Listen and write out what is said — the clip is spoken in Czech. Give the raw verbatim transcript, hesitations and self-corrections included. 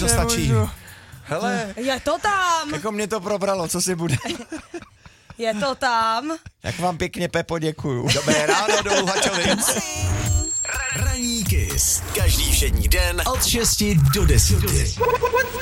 stačí. Hele. Je to tam. Jako mě to probralo, co si bude. Je to tam. Jak vám pěkně, Pepo, děkuju. Dobré ráno do Luhačovic. Ranní Kiss. Každý všední den od šesti do deseti.